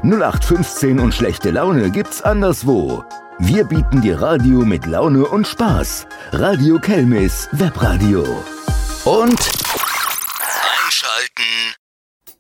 0815 und schlechte Laune gibt's anderswo. Wir bieten dir Radio mit Laune und Spaß. Radio Kelmis Webradio. Und